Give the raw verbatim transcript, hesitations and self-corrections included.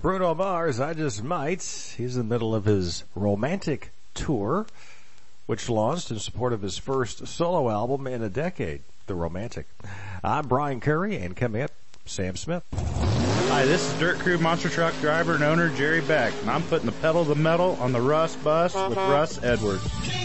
Bruno Mars, I Just Might. He's in the middle of his romantic tour, which launched in support of his first solo album in a decade, The Romantic. I'm Brian Curry, and coming up, Sam Smith. Hi, this is Dirt Crew Monster Truck driver and owner Jerry Beck, and I'm putting the pedal to the metal on the Russ bus with Russ Edwards.